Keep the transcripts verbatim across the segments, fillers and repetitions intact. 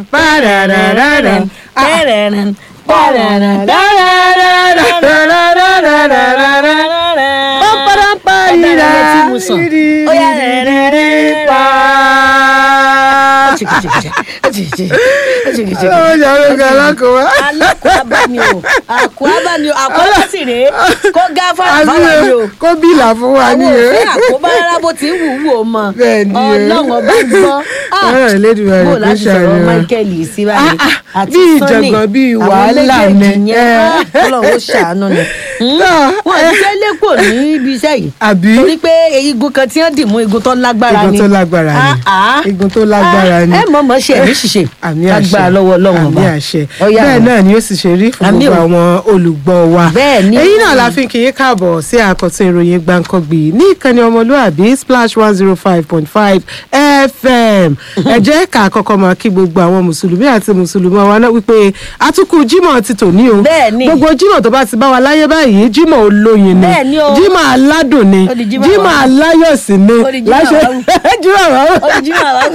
kó bílà fún wa ní ẹ àkóbá rárá bó ti ń wù wò mọ Ọlọ́run ọba gbọ́ bó láti sọ̀rọ̀ Michael sí báyìí àti bí ìjọ̀gbọ̀n bí wàhálà ni Ọlọ́run ó ṣàánú ni wọ́n ti fẹ́ lẹ́kọ̀ọ́ ní ibi iṣẹ́ yìí torí pé igun kan tí wọ́n dì mú igun tó lágbára ni igun tó lágbára ni igun tó lágbára ni ẹ mọ̀ mọ̀ ṣe ẹ̀mí ṣiṣẹ́ lágbára lọ́wọ́ Ọlọ́run ọba àmì àṣẹ bẹ́ẹ̀ náà ni ó sì ṣe rí fún gbogbo àwọn olùgbọ́ wa èyí náà la fi kì í káàbọ̀ sí àkọ́tún ìròyìn gbàǹkangbì ní ìkànnì ọmọlúàbí Splash one zero five point five F M ẹ jẹ́ ká kọ́kọ́ máa kí gbogbo àwọn mùsùlùmí àti mùsùlùmí wa náà wípé àtúkù Jímọ̀ ti tòní o gbogbo Jímọ̀ tó bá ti bá wa láyé báyìí Jímọ̀ olóyin ni Jímọ̀ aládùn ni Jímọ̀ aláyọ̀sí ni láṣẹ Jímọ̀ àwọn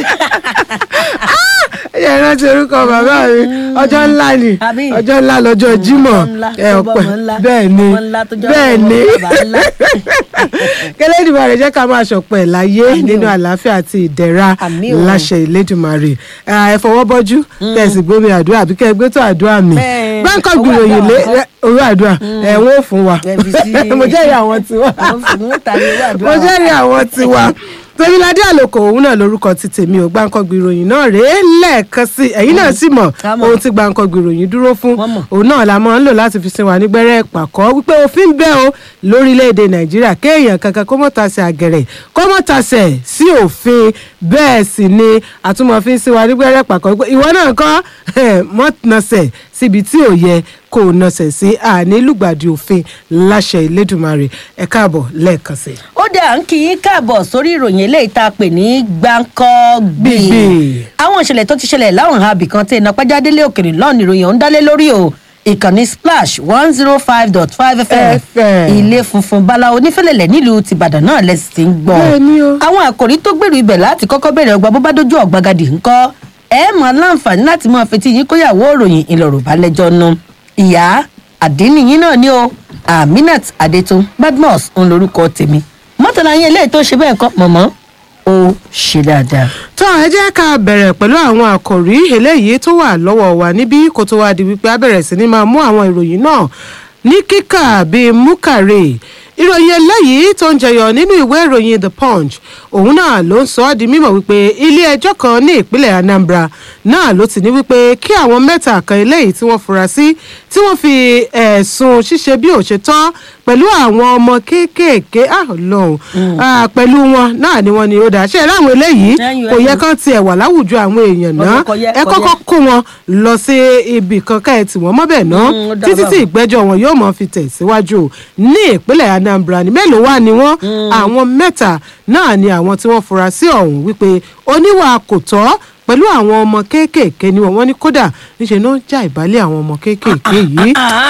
ẹ rántí orúkọ bàbá mi ọjọ́ ńlá ni ọjọ́ ńlá lọ́jọ́ Jímọ̀ ẹ ọpẹ́ bẹ́ẹ̀ ni bẹ́ẹ̀ ni kẹlẹ́dùmarè jẹ́ ká máa ṣọpẹ́ láyé nínú àlàáfíà àti ìdẹ̀ra láṣẹ Ìlédùmarè ẹ fọwọ́ bọ́jú kẹ̀sì gbómi àdúrà àbí kẹ́ gbé tó àdúrà mi báńkọ̀ gbìyànjú lé orí àdúrà ẹ̀ wọ́n ò fún wa mo jẹ́rìí àwọn tiwa mo jẹ́rìí àwọn tiwa Tèmiládé Àlòkò òun náà lórúkọ ti tèmi ò Gbàǹkangbì ìròyìn náà rèé lẹ́ẹ̀kan sí ẹ̀yin náà sì mọ̀ ohun tí Gbàǹkangbì ìròyìn dúró fún òun náà la máa ń lò láti fi sin wa nígbẹ́rẹ́ pàkọ́ wípé òfin bẹ́ o lórílẹ̀‐èdè Nàìjíríà kéèyàn kankan kó mọ̀ tasẹ̀ àgẹ̀rẹ̀ kó mọ̀ tasẹ̀ sí òfin bẹ́ẹ̀ sì ni àtúmọ̀ fi ń sin wa nígbẹ́rẹ́ pàkọ́ wípé ìwọ náà kọ́ mọ̀ nasẹ̀ síbi tí ò yẹ kò nọsẹ̀ sí àní lùgbàdì òfin láṣẹ Ìlédùmarè ẹ káàbọ̀ lẹ́ẹ̀kan sí. ó dà ń kí yín káàbọ̀ sórí ìròyìn eléyìí tá a pè ní Gbàǹkangbì àwọn ìṣẹ̀lẹ̀ tó ti ṣẹlẹ̀ láwọn abì kan tí iná pẹ́jádélé òkèrè lọ́ọ̀nù ìròyìn ọ̀hún dálé lórí o ìkànnì Splash one zero five dot five F M ilé funfun báláwo nífẹ̀lẹ̀lẹ̀ nílùú tìbàdàn náà lẹ́sìn ti ń gbọ́ àwọn àkòrí tó gbèrú ibẹ̀ láti kọ́kọ́ bẹ̀rẹ̀ ọgbà bó bá dójú ọ̀gbagadì ńkọ́ ẹ mọ̀ láǹfààní láti máa fetí yín kóyàwó òròyìn ìlọ̀rọ̀ balẹ̀jọ́ nu ìyá àdínníyìn náà ni o Aminat Adétún Badmus ń lorúkọ tèmi mọ́tàlá yín eléyìí tó ṣe bẹ́ẹ̀ kọ́ mọ̀mọ́ ó ṣe dáadáa. tó ẹ jẹ́ ká bẹ̀rẹ̀ pẹ̀lú àwọn àkòrí eléyìí tó wà lọ́wọ́ wa níbí kó tó wá di wípé a bẹ̀rẹ̀ sí ní máa mú àwọn ìròyìn náà ní kíkà bíi múkàrè ìròyìn eléyìí tó ń jẹyọ nínú ìwé ìròyìn The Punch òun náà ló ń sọ ọ́ di mímọ̀ wípé ilé ẹjọ́ kan ní ìpínlẹ̀ Anambra náà ló ti ní wípé kí àwọn mẹ́ta kan eléyìí tí wọ́n fura sí tí wọ́n fi ẹ̀sùn ṣíṣe bí òṣètọ́ pẹ̀lú àwọn ọmọ kéékèèké àlọ́hùn pẹ̀lú wọn náà ni wọ́n ní ó dáṣẹ́ láwọn eléyìí kò yẹ kán tiẹ̀ wà láwùjọ àwọn èèyàn náà ẹ kọ́kọ́ kó wọn lọ sí ibì kan ká ẹ tì wọ́n mọ́bẹ̀ náà títí tí ìgbẹ́jọ́ wọn yóò mọ̀ fi tẹ̀ síwájú ní ìpínlẹ̀ Anambra ní mélòó wà ní wọ́n àwọn mẹ́ta náà ni àwọn tí wọ́n fura sí ọ̀hún wípé oníwà kò tọ́ pẹ̀lú àwọn ọmọ kéékèèké ni wọ́n ní kódà níṣẹ́ náà já ìbálẹ̀ àwọn ọmọ kéékèèké yìí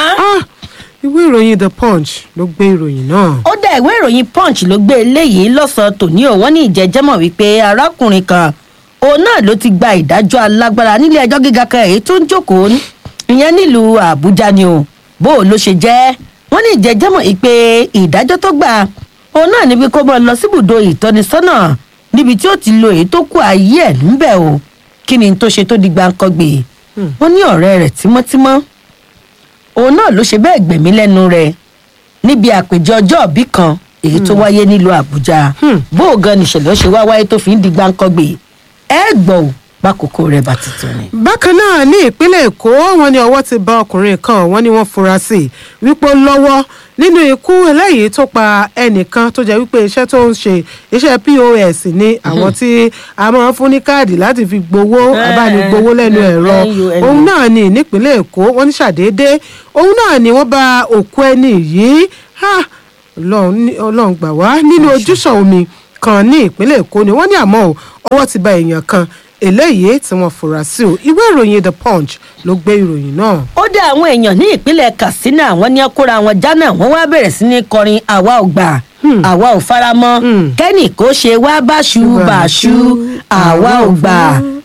ìwé ìròyìn The Punch ló gbé ìròyìn náà. ó dá ìwé ìròyìn Punch ló gbé eléyìí lọ́sàn-án tòní ò wọ́n ní ìjẹ́jẹ́mọ̀ wípé arákùnrin kan òun náà ló ti gba ìdájọ́ alágbára nílé ẹjọ́ gíga kan èyí tó ń jókòó ìyẹn nílùú Àbújá ni o bó o ló ṣe jẹ́ wọ́n ní ìjẹ́jẹ́mọ̀ wípé ìdájọ́ tó gbà òun náà níbi kó bọ́ lọ síbùdó ìtọ́nisọ́nà níbi tí ó ti lo èyí tó kù ayé ẹ̀ níbẹ̀ o kí ni tó ṣe tó di Gbàǹkangbì wọ́n ní ọ̀rẹ́ rẹ̀ tímọ́tímọ́ òun náà ló ṣe bẹ́ẹ̀ gbẹ̀mí lẹ́nu rẹ̀ níbi àpèjẹ ọjọ́ òbí kan èyí tó wáyé nílùú Àbújá bó o gan nìṣẹ̀lẹ̀ ó ṣe wá wáyé tó fi ń di Gbàǹkangbì ẹ gbọ́ ò bákòókò rẹ̀ bá ti tó ni. bákan náà ní ìpínlẹ̀ Èkó wọ́n ní ọwọ́ ti bá ọkùnrin kan wọ́n ní wọ́n fura sí wípé ó lọ́wọ́ nínú ikú eléyìí tó pa ẹnìkan tó jẹ́ wípé iṣẹ́ tó ń ṣe iṣẹ́ P O S ní àwọn tí a máa ń fún ní káàdì láti fi gbowó abánigbowó lẹ́nu ẹ̀rọ òun náà ní nípínlẹ̀ Èkó wọ́n ní ṣàdédé òun náà ní wọ́n bá òkú ẹni yìí Ọlọ́run gbà wá nínú ojúṣàn omi kan ní ìpínlẹ̀ Èkó ni wọ́n ní àmọ́ ọwọ́ ti bá èèyàn kan eléyìí tí wọ́n fura sí o ìwé ìròyìn The Punch ló gbé ìròyìn náà. ó dá àwọn èèyàn ní ìpínlẹ̀ Katsina wọ́n ní kóra wọn jánà wọ́n wá bẹ̀rẹ̀ sí ní kọrin àwa ò gbà àwa ò faramọ́ kẹ́nì kó ṣe wá báṣu báṣu àwa ò gbà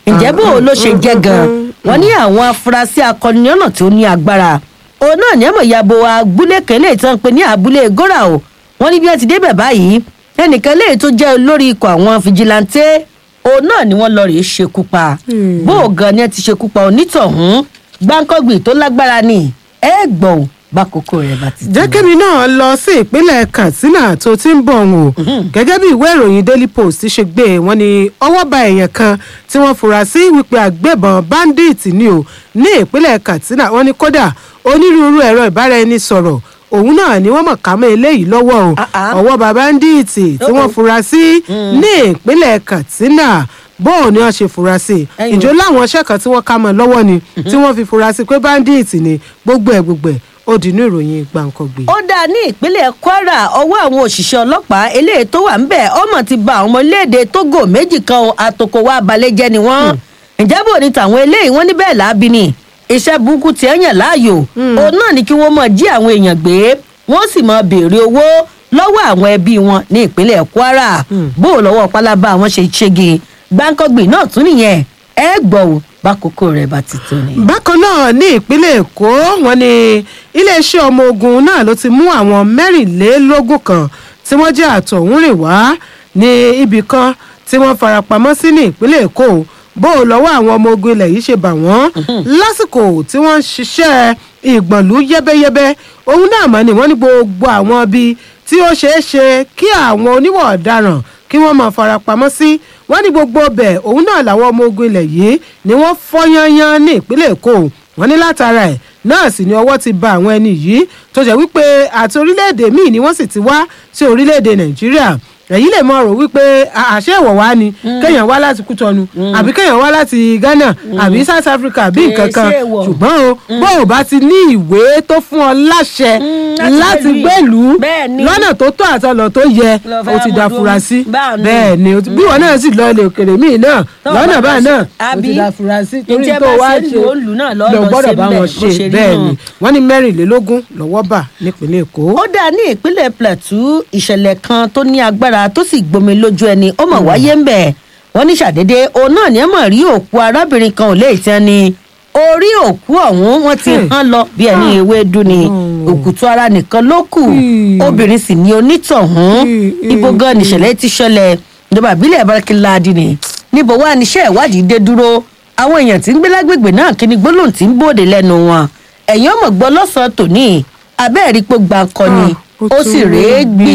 ǹjẹ́ bó o ló ṣe jẹ́ gan-an wọ́n ní àwọn afurasí akọniyànnà tó ní agbára òun náà ní ẹ̀mọ̀ ìyàbò abúlé kan lè tán pé ní abúlé gora o wọ́n ní bí wọ́n ti débẹ̀ báyìí ẹnìkan lè tó jẹ́ olórí ikọ̀ àwọn fìjìláńtẹ́ òun náà ni wọ́n lọ rèé ṣekú pa bó o gan ni ẹ ti ṣekú pa onítọ̀hún gbáǹkọ́gbì tó lágbára ni ẹ gbọ́ bá kókó rẹ̀ bá ti tó. jẹ́kẹ́mi náà lọ sí ìpínlẹ̀ katsina tó ti ń bọ̀ wọ́n gẹ́gẹ́ bí ìwé ìròyìn daily post ti ṣe gbé wọn ni ọwọ́ bá èèyàn kan tí wọ́n fura sí wípé àgbẹ̀bọ̀n bandit ni o ní ìpínlẹ̀ katsina wọ́n ní kódà onírúurú ẹ̀rọ ìbáraẹnisọ̀rọ̀ òun náà ni wọ́n mọ̀ ká mọ́ eléyìí lọ́wọ́ o ọwọ́ bá bandit tí wọ́n fura sí ní ìpínlẹ̀ katsina bóò ni wọ́n ṣe fura sí ìjọ láwọn iṣẹ́ kan tí wọ́n ká mọ́ lọ́wọ́ ni tí wọ́n fi fura sí pé bandit ni gbogbo ẹ̀ gbogbo ẹ̀ ó di inú ìròyìn gbàǹkangbè. ó dáa ní ìpínlẹ̀ kwara ọwọ́ àwọn òṣìṣẹ́ ọlọ́pàá eléyìí tó wà ń bẹ̀ ọmọ ti ba àwọn ọmọléèdè togo méjì kan àtòkò wa balẹ̀-jẹ́ ni wọ́n. ǹjẹ́ bò ní tàwọn eléyìí wọ́n ní bẹ́ẹ̀ láabi ni iṣẹ́ burúkú tí ẹ̀ yàn láàyò òun náà ni kí wọ́n mọ̀ jí àwọn èèyàn gbé wọ́n sì mọ̀ béèrè owó lọ́wọ́ àwọn ẹbí wọn ní ìpínlẹ̀ kwara bó lọ́wọ́ pálábá àwọn ṣe ṣégi gbàǹkangbè náà tún nìyẹn ẹ gbọ́ bákòókò rẹ̀ bá ti tó ni. bákan náà ní ìpínlẹ̀ èkó wọn ni iléeṣẹ́ ọmọ ogun náà ló ti mú àwọn mẹ́rìnlélógún kan tí wọ́n jẹ́ àtọ̀húnrìn wá ní ibì kan tí wọ́n farapamọ́ sí ní ìpínlẹ̀ èkó bó o lọ́wọ́ àwọn ọmọ ogun ilẹ̀ yìí ṣe bà wọ́n lásìkò tí wọ́n ń ṣiṣẹ́ ìgbọ̀nlú yẹ́bẹ́yẹ́bẹ́ òun náà mọ̀ ni wọ́n ní gbogbo àwọn bíi tí ó ṣeé ṣe kí àwọn oníwọ̀ ọ̀daràn kí wọ́n máa farapamọ́ sí wọ́n ní gbogbo ọbẹ̀ òun náà làwọn ọmọ ogun ilẹ̀ yìí ni wọ́n fọ́ yányán ní ìpínlẹ̀ èkó wọ́n ní látara ẹ̀ náà sì ni ọwọ́ ti ba àwọn ẹni yìí tó jẹ́ wípé àti orílẹ̀-èdè míì ni wọ́n sì ti wá sí orílẹ̀-èdè nàìjíríà èyí lè mọ rò wípé àṣẹ ìwọ̀ wá ni kéèyàn wá láti kútọ́nu àbí kéèyàn wá láti ghana àbí south africa àbí nǹkan kan ṣùgbọ́n o bó o bá ti ní ìwé tó fún ọ láṣẹ láti gbèlú lọ́nà tó tó àtọ̀nà tó yẹ o ti da furasí bẹ́ẹ̀ ni bí wọn náà sì lọ ilé òkèrè míì náà lọ́nà báyìí náà o ti da furasí torí tó wá ṣe lọ gbọ́dọ̀ bá wọn ṣe bẹ́ẹ̀ ni wọ́n ní mẹ́rìnlélógún lọ́wọ́ bà nípínlẹ̀ èkó. ó dà ní ìpínlẹ̀ plateau ìṣẹ̀lẹ̀ kan tó ní agbára tó sì gbomi lójú ẹni ó mọ̀ wáyé ń bẹ̀ wọ́n ní ṣàdédé òun náà ní ẹ̀ mọ̀ rí òkú arábìnrin kan ò lè tẹ́ ni orí òkú ọ̀hún wọ́n ti hàn lọ bí ẹni ewédú ni òkùtù ara nìkan ló kù obìnrin sì ní onítọ̀hún ibo gan nìṣẹ̀lẹ̀ ti ṣẹlẹ̀ ìjọba ìbílẹ̀ Abakaliki ni níbo wá níṣẹ́ ìwádìí dé dúró àwọn èèyàn tí ń gbé lágbègbè náà kí ni gbólóhùn tí ń bòde lẹ́nu wọn ẹ̀yìn ọmọ gbọ́ lọ́sàn-án tòní abẹ́ẹ̀rí pé gbàǹkan ni ó sì rèé gbì.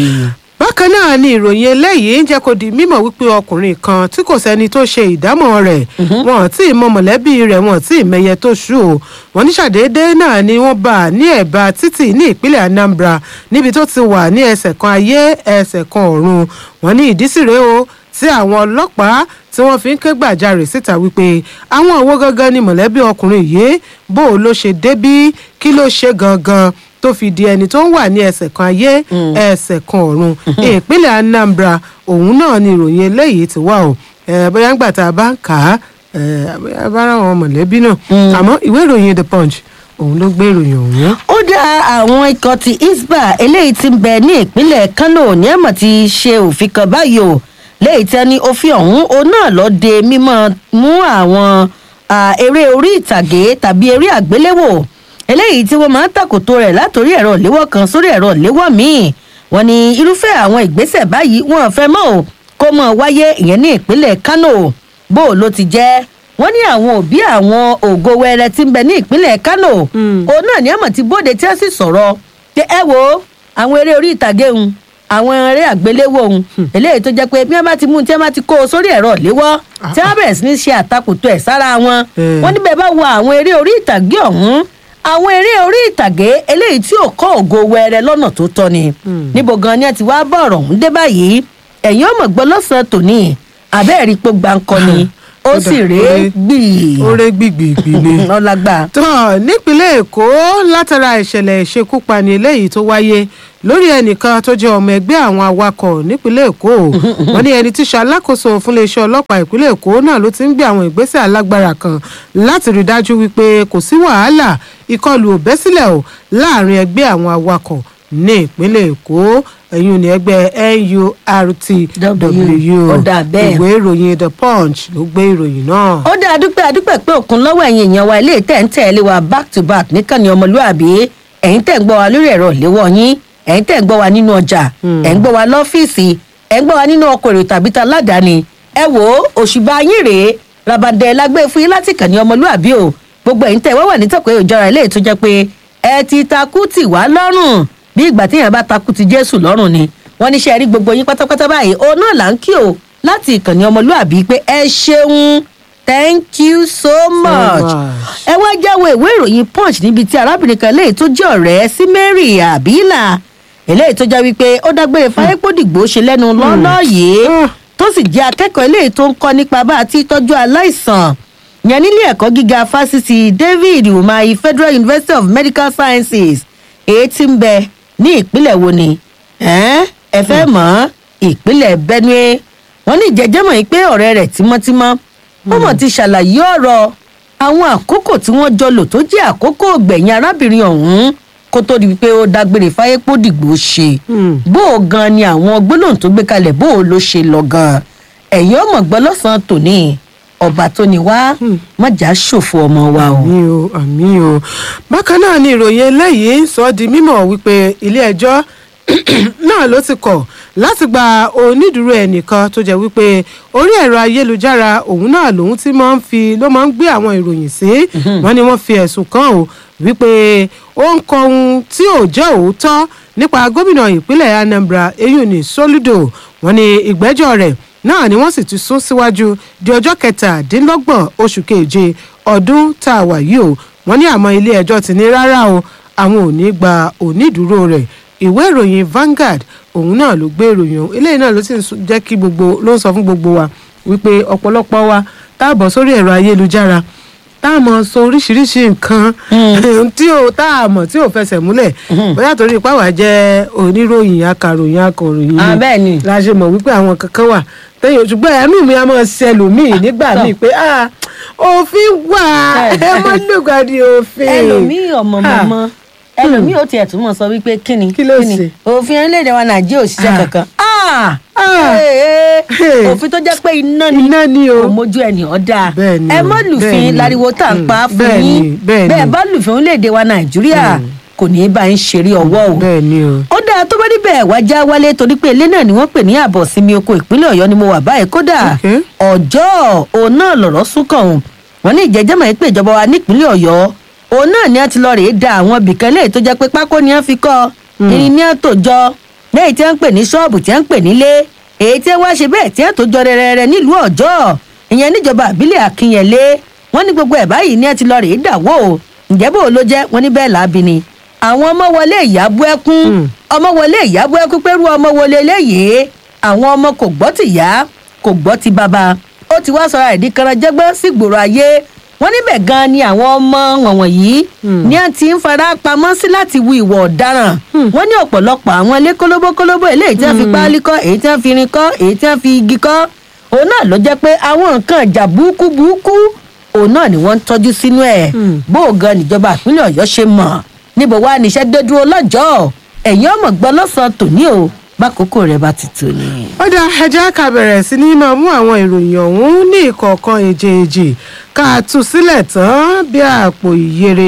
bákan náà ni ìròyìn eléyìí ń jẹ́ kó di mímọ̀ wípé ọkùnrin kan tí kò sẹ́ni tó ṣe ìdámọ̀ rẹ̀ wọn tí ì mọ mọ̀lẹ́bí rẹ̀ wọn tí ì mẹyẹ tó ṣú o wọn ní ṣàdédé náà ni wọ́n bá ní ẹ̀bá títì ní ìpínlẹ̀ Anambra níbi tó ti wà ní ẹsẹ̀ kan ayé ẹsẹ̀ kan ọ̀run wọn ní ìdí sì rèé o tí àwọn ọlọ́pàá tí wọ́n fi ń ké gbàjarè síta wípé àwọn òwò gangan ni mọ̀lẹ́bí ọkùnrin yìí bó o ló ṣe débí kí ló ṣe gangan tó fi di ẹni tó ń wà ní ẹsẹ̀ kan ayé ẹsẹ̀ kan ọ̀run ìpínlẹ̀ Anambra òun náà ni ìròyìn eléyìí ti wà o bóyá ń gbà tá a bá ń kà á bóyá bá ra àwọn mọ̀lẹ́bí náà àmọ́ ìwé ìròyìn The Punch òun ló gbé ìròyìn ọ̀hún. ó dá àwọn ikọ̀ ti Hisbah eléyìí ti ń bẹ ní ìpínlẹ̀ Kano ní ẹ̀mọ̀ ti ṣe òfin kan báyìí o lẹ́yìn tí ẹni òfin ọ̀hún òun náà lọ de mímọ́ mú àwọn eré orí ìtàgé tàbí eré àgbéléwò eléyìí tí wọ́n máa ń tàkòtò rẹ̀ látòrí ẹ̀rọ ìléwọ́ kan sórí ẹ̀rọ ìléwọ́ míì wọ́n ní irúfẹ́ àwọn ìgbésẹ̀ báyìí wọ́n fẹ́ mọ́ ò kó mọ́ wáyé ìyẹn ní ìpínlẹ̀ Kano bó o ló ti jẹ́ wọ́n ní àwọn òbí àwọn ògo wẹrẹ tí ń bẹ ní ìpínlẹ̀ Kano òun náà ní àmọ̀ tí bóde tí wọ́n sì sọ̀rọ̀ pé ẹ wo àwọn eré orí ìtàgé ń àwọn eré àgbéléwò ohun eléyìí tó jẹ́ pé bí wọ́n bá ti mú tí wọ́n bá ti kó o sórí ẹ̀rọ ìléwọ́ tí wọ́n bẹ̀rẹ̀ sí ní ṣe àtakùtù ẹ̀ sára wọn wọ́n níbẹ̀ bá wo àwọn eré orí ìtàgé ọ̀hún àwọn eré orí ìtàgé eléyìí tí ò kọ́ ògo wẹrẹ lọ́nà tó tọ́ ni níbo gan ni ẹ ti wá bọ̀ ọ̀rọ̀ ọ̀hún dé báyìí ẹ̀yin ọmọ gbọ́ lọ́sàn-án tòní àbẹ́ẹ̀rí pé gbàǹkan ni ó sì rèé gbì. ó rèé gbìgbìgbì ni. ọlágbà. tó nípínlẹ̀ èkó látara ìṣẹ̀lẹ̀ ìṣekúpani eléyìí tó wáyé lórí ẹnìkan tó jẹ́ ọmọ ẹgbẹ́ àwọn awakọ̀ nípínlẹ̀ èkó wọ́n ní ẹni tí ṣe alákòóso fún iléeṣẹ́ ọlọ́pàá ìpínlẹ̀ èkó náà ló ti ń gbé àwọn ìgbésẹ̀ alágbára kan láti rí dájú wípé kò sí wàhálà ìkọlù ò bẹ́ sílẹ̀ o láàrin ẹgbẹ́ àwọn awakọ̀ ní ìpínlẹ̀ èkó ẹ̀yìn ní ẹgbẹ́ N U R T W ìwé ìròyìn The Punch ló gbé ìròyìn náà. ó dá adúpẹ́ adúpẹ́ pé òkun lọ́wọ́ ẹ̀yin èèyàn wa ilé tẹ̀ ń tẹ̀lé wa back to back níkànnì ọmọlúàbí ẹ̀yin tẹ̀ ń gbọ́ wa lórí ẹ̀rọ ìléwọ́ yín ẹ̀yin tẹ̀ ń gbọ́ wa nínú ọjà ẹ̀ ń gbọ́ wa lọ́fíìsì ẹ̀ ń gbọ́ wa nínú ọkọ̀ èrò tàbí ta ládàáni ẹ wò ó òṣùbà yín rèé rabandẹ lágbé fún yín láti kànnì ọmọlúàbí o gbogbo ẹ̀yin tẹ̀ wá wà nítòkè ìjọra ilé tó jẹ́ pé ẹ ti takú tì wá lọ́rùn bí ìgbà téèyàn bá takú ti Jésù lọ́rùn ni wọ́n ní ṣe rí gbogbo yín pátápátá báyìí òun náà là ń kí o láti ìkànnì ọmọlúàbí pé ẹ ṣeun thank you so much. ẹ wá jáwé ìwé ìròyìn Punch níbi tí arábìnrin kan léyìí tó jẹ́ ọ̀rẹ́ sí Mary Abila eléyìí tó jẹ́ wípé ó dágbére fáyépódìgbò ṣe lẹ́nu lọ́lọ́ yìí tó sì jẹ́ akẹ́kọ̀ọ́ eléyìí tó ń kọ́ nípa bá a ti tọ́jú aláìsàn yẹn nílé ẹ̀kọ́ gíga fásitì David Umahi Federal University of Medical Sciences èyí tí ń bẹ ní ìpínlẹ̀ wo ni ẹ fẹ́ mọ̀ ìpínlẹ̀ Benue wọ́n ní ìjẹ́jẹ́mọ̀ yìí pé ọ̀rẹ́ rẹ̀ tímọ́tímọ́ ó mọ̀ ti ṣàlàyé ọ̀rọ̀ àwọn àkókò tí wọ́n jọ lò tó jẹ́ àkókò ọ̀gbẹ̀yìn arábìnrin ọ̀hún kó tó di pé ó dágbére fáyé pó dìgbò ṣe bó o gan ni àwọn gbólóhùn tó gbé kalẹ̀ bó o ló ṣe lọ gan ẹ̀yin ọmọ gbọ́ lọ́sàn-án tòní ọba tó ní wá mọ̀já ṣòfò ọmọ wa o. àmì o àmì o bákan náà ni ìròyìn eléyìí sọ di mímọ̀ wípé ilé ẹjọ́ náà ló ti kọ̀ láti gba onídùúró ẹnìkan tó jẹ́ wípé orí ẹ̀rọ ayélujára òun náà lòun ti máa ń fi ló máa ń gbé àwọn ìròyìn sí wọ́n ní wọ́n fi ẹ̀sùn kàn ó wípé ó ń kọ ohun tí ò jẹ́ òótọ́ nípa gómìnà ìpínlẹ̀ Anambra Eyuni Soludo wọ́n ní ìgbẹ́jọ́ rẹ̀ náà ni wọ́n sì ti sún síwájú di ọjọ́ kẹtàdínlọ́gbọ̀n oṣù keje ọdún tá a wà yìí o wọ́n ní àmọ́ ilé ẹjọ́ ti ní rárá o àwọn ò ní gba onídùúró rẹ̀ ìwé ìròyìn Vanguard òun náà ló gbé ìròyìn ohun eléyìí náà ló sì ń jẹ́ kí gbogbo ló ń sọ fún gbogbo wa wípé ọ̀pọ̀lọpọ̀ wa tá a bọ̀ sórí ẹ̀rọ ayélujára tá a mọ̀ sọ oríṣiríṣi nǹkan tí ò tá a mọ̀ tí ò fẹsẹ̀ múlẹ̀ bóyá torí ipá wa jẹ́ oníròyìn akàròyìn akọ̀ròyìn ni la ṣe mọ̀ wípé àwọn kankan wà tẹ́yìn ṣùgbọ́n ẹ̀mí mi a máa ṣẹlòmíì nígbà míì pé òfin wà ẹ mọ́ lùgbàdì òfin. ẹlòmíì ọmọ mọ́mọ́ ẹlòmíì ó tiẹ̀ tún mọ̀ sọ wípé kíni kíni òfin orílẹ̀-èdè wa Nàìjíríà ò ṣiṣẹ́ kankan òfin tó jẹ́ pé iná ni iná ni o kò mójú ẹni ọ̀dà ẹ mọ́ lùfin láriwo tá à ń pa fún yín bẹ́ẹ̀ bá lùfin orílẹ̀-èdè wa Nàìjíríà kò ní í bá ń ṣeré ọwọ́ o ó dáa tó bá níbẹ̀ wájà wálé torí pé ilé náà ni wọ́n pè ní àbọ̀ sinmi oko ìpínlẹ̀ Ọ̀yọ́ ni mo wà báyìí kódà ọjọ́ òun náà lọ̀rọ̀ sún kàn òun wọ́n ní ìjẹ́jẹ́mọ̀ yìí pé ìjọba wa nípínlẹ̀ Ọ̀yọ́ òun náà ni a ti lọ rèé da àwọn ibìkan lẹ́yìn tó jẹ́ pé pákó ni a fi kọ́ irin ní àtòjọ lẹ́yìn tí wọ́n ń pè ní ṣọ́ọ̀bù tí wọ́n ń pè nílé èyí tí wọ́n ṣe bẹ́ẹ̀ tí wọ́n tó jọ rẹ̀rẹ̀rẹ̀ nílùú Ọ̀jọ́ ìyẹn níjọba àbílẹ̀ Akínyẹlé wọ́n ní gbogbo ẹ̀ báyìí ni a ti lọ rèé dà wó ǹjẹ́ bó ló jẹ́ wọ́n ní bẹ́ẹ̀ láabi ni àwọn ọmọ wọlé ìyàbú ẹkún ọmọ wọlé ìyàbú ẹkún pẹ̀lú ọmọ wọlé léyìí àwọn ọmọ kò gbọ́ ti yá kò gbọ́ ti bàbá ó ti wá sọra ìdí karanjẹ́gbọ́n sí gbòòrò ayé wọ́n níbẹ̀ gan ni àwọn ọmọ wọ̀nwọ̀n yìí ni a ti ń fara pamọ́ sí láti wu ìwà ọ̀daràn wọ́n ní ọ̀pọ̀lọpọ̀ àwọn ilé kólóbókólóbó eléyìí tí wọ́n fi páálí kọ́ èyí tí wọ́n fi irin kọ́ èyí tí wọ́n fi igi kọ́ òun náà ló jẹ́ pé àwọn nǹkan ìjà burúkú burúkú òun náà ni wọ́n ń tọ́jú sínú ẹ̀ bó o gan níjọba ìpínlẹ̀ Ọ̀yọ́ ṣe mọ̀ níbo wá níṣẹ́ dé dúró lọ́jọ́ ẹ̀yin ọmọ gbọ́ lọ́sàn-án tòní o bákòókò rẹ̀ bá ti tó ni. ó dá ẹ jẹ́ ká bẹ̀rẹ̀ sí ní máa mú àwọn ìròyìn ọ̀hún ní ìkọ̀ọ̀kan èjèèjì ká tú sílẹ̀ tán bí àpò ìyèrè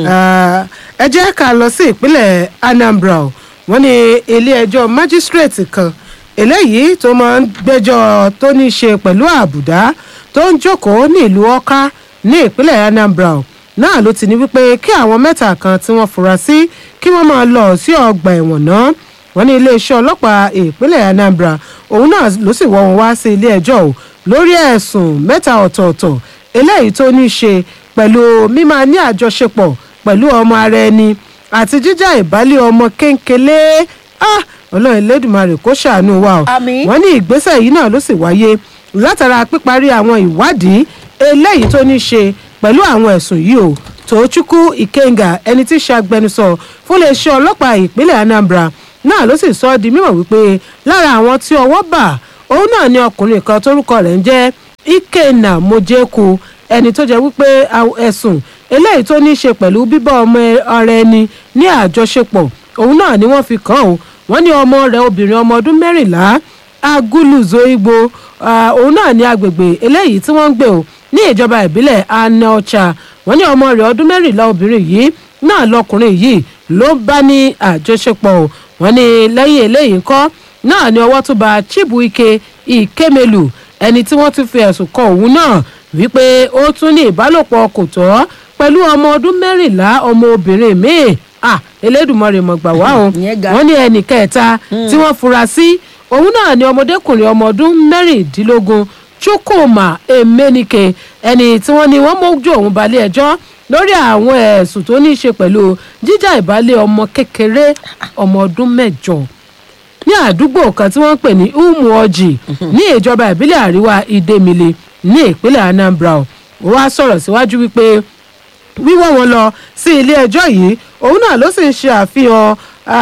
ẹ jẹ́ ká lọ sí ìpínlẹ̀ Anambra wọ́n ní ilé-ẹjọ́ májísírèètì kan eléyìí tó máa ń gbẹ́jọ́ tó ní í ṣe pẹ̀lú àbùdá tó ń jókòó ní ìlú Ọ̀ká ní ìpínlẹ̀ Anambra náà ló ti ní wípé kí àwọn mẹ́ta kan tí wọ́n fura sí kí wọ́n máa lọ sí ọgbà ẹ̀wọ̀n náà wọ́n ní iléeṣẹ́ ọlọ́pàá ìpínlẹ̀ Anambra òun náà ló sì wọ́ wọn wá sí ilé ẹjọ́ o lórí ẹ̀sùn mẹ́ta ọ̀tọ̀ọ̀tọ̀ eléyìí tó ní í ṣe pẹ̀lú mímáa ní àjọṣepọ̀ pẹ̀lú ọmọ ara ẹni àti jíjà ìbálẹ̀ ọmọ kéńkélé Ọlọ́run Elédùmarè kó ṣàánú wa o wọ́n ní ìgbésẹ̀ yìí náà ló sì wáyé látara píparí àwọn ìwádìí eléyìí tó ní í ṣe pẹ̀lú àwọn ẹ̀sùn yìí o Tochukwu Ikenga ẹni tí í ṣe agbẹnusọ fún iléeṣẹ́ ọlọ́pàá ìpínlẹ̀ Anambra náà ló sì sọ ọ́ di mímọ̀ wípé lára àwọn tí ọwọ́ bà òun náà ni ọkùnrin kan tórúkọ rẹ̀ ń jẹ́ Ikenna Mojeku ẹni tó jẹ́ wípé ẹ̀sùn eléyìí tó ní í ṣe pẹ̀lú bíbá ọmọ ara ẹni ní àjọṣepọ̀ òun náà ni wọ́n fi kàn án wọ́n ní ọmọ rẹ̀ obìnrin ọmọ ọdún mẹ́rìnlá Aguluzoigbo òun náà ní agbègbè eléyìí tí wọ́n ń gbé o ní ìjọba ìbílẹ̀ Anaocha wọ́n ní ọmọ rẹ̀ ọdún mẹ́rìnlá obìnrin yìí náà lọkùnrin yìí ló bá ní àjọṣepọ̀ o wọ́n ní lẹ́yìn eléyìí ńkọ́ náà ni ọwọ́ tó bá Chibuike Ikemelu ẹni tí wọ́n ti fi ẹ̀sùn kan òun náà wípé ó tún ní ìbálòpọ̀ kò tọ́ pẹ̀lú ọmọ ọdún mẹ́rìnlá ọmọ obìnrin míì ah Elédùmarè mọ̀ gbà wá o wọ́n ní ẹnì kẹta tí wọ́n fura sí òun náà ni ọmọdékùnrin ọmọ ọdún mẹ́rìndínlógún Chukwuma Emenike ẹni tí wọ́n ní wọ́n mójú òun balẹ̀ ẹjọ́ lórí àwọn ẹ̀sùn tó ní í ṣe pẹ̀lú jíjà ìbálẹ̀ ọmọ kékeré ọmọ ọdún mẹ́jọ ní àdúgbò kan tí wọ́n ń pè ní Umuoji ní ìjọba ìbílẹ̀ àríwá Idemili ní ìpínlẹ̀ Anambra ó wá sọ̀rọ̀ síwájú wípé wíwọ́ wọn lọ sí ilé ẹjọ́ yìí òun náà ló sì ń ṣe àfihàn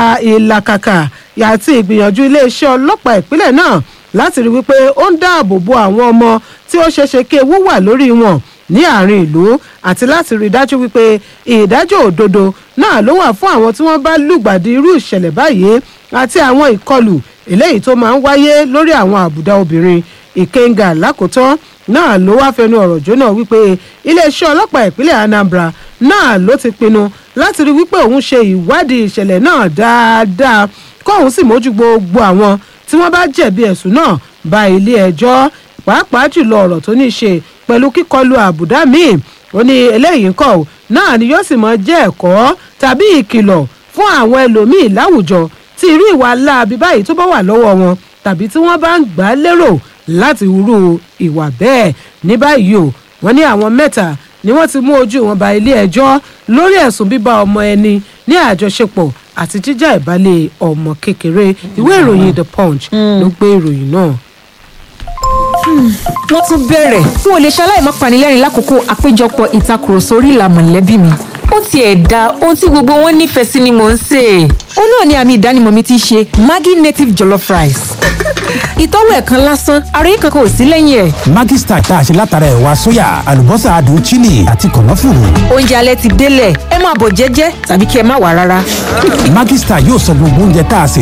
ìlàkàkà àti ìgbìyànjú iléeṣẹ́ ọlọ́pàá ìpínlẹ̀ náà láti rí wípé ó ń dáàbò bo àwọn ọmọ tí ó ṣeéṣe kí ewu wà lórí wọn ní àárín ìlú àti láti rí dájú wípé ìdájọ́ òdodo náà ló wà fún àwọn tí wọ́n bá lùgbàdì irú ìṣẹ̀lẹ̀ báyìí àti àwọn ìkọlù eléyìí tó máa ń wáyé lórí àwọn àbùdá obìnrin. Ìkẹ́ngà lákòótán náà ló wá fẹnu ọ̀rọ̀ jóná wípé iléeṣẹ́ ọlọ́pàá ìpínlẹ̀ Anambra náà ló ti pinnu láti rí wípé òun ṣe ìwádìí ìṣẹ̀lẹ̀ náà dáadáa kóun sì mójú gbogbo àwọn tí wọ́n bá jẹ̀bi ẹ̀sùn náà bá ilé ẹjọ́ pàápàá jùlọ ọ̀rọ̀ tó ní í ṣe pẹ̀lú kíkọlù àbùdá míì ó ní eléyìí ń kọ́ náà ni yóò sì mọ jẹ́ ẹ̀kọ́ tàbí ìkìlọ̀ fún àwọn ẹlòmíì láwùjọ tí irú ìwà láabi báyìí tó bá wà lọ́wọ́ wọn tàbí tí wọ́n bá ń gbà á lérò láti wúrú ìwà bẹ́ẹ̀. Ní báyìí o wọ́n ní àwọn mẹ́ta ni wọ́n ti mú ojú wọn ba ilé ẹjọ́ lórí ẹ̀sùn bíbá ọmọ ẹni ní àjọṣepọ̀ àti jíjà ìbálẹ̀ ọmọ kékeré. Ìwé ìròyìn The Punch ló gbé ìròyìn náà. Wọ́n tún bẹ̀rẹ̀ n ò lè ṣaláì má panilẹ́rìn lákòókò àpéjọpọ̀ ìtakùrọ̀sọ orí ìlà mọ̀lẹ́bí mi. Ó tiẹ̀ da ohun tí gbogbo wọn nífẹ̀ẹ́ sí ni mò ń sè. Ó náà ni àmì ìdánimọ̀ mi ti ṣe Maggi native jollof rice. Ìtọ́wò ẹ̀kan lásán àròyé kankan ò sí lẹ́yìn ẹ̀. Maggi Star tá a ṣe látara ẹ̀wà sóyà àlùbọ́sà adùn chili àti kànáfùrù. Oúnjẹ alẹ́ ti délẹ̀ ẹ máa bọ̀ jẹ́jẹ́ tàbí kí ẹ má wá rárá. Maggi Star yóò sọ gbogbo oúnjẹ tá a sè